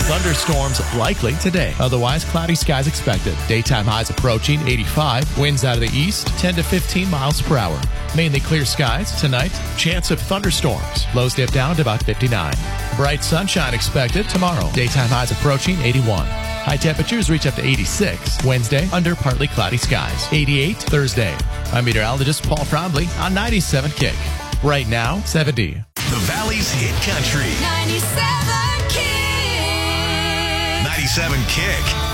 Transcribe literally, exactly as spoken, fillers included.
Thunderstorms likely today. Otherwise, cloudy skies expected. Daytime highs approaching eighty-five. Winds out of the east, ten to fifteen miles per hour. Mainly clear skies tonight. Chance of thunderstorms. Lows dip down to about fifty-nine. Bright sunshine expected tomorrow. Daytime highs approaching eighty-one. High temperatures reach up to eighty-six. Wednesday, under partly cloudy skies. eighty-eight Thursday. I'm meteorologist Paul Trombley on ninety-seven Kick. Right now, seventy. The Valley's Hit Country. ninety-seven Kick. ninety-seven Kick.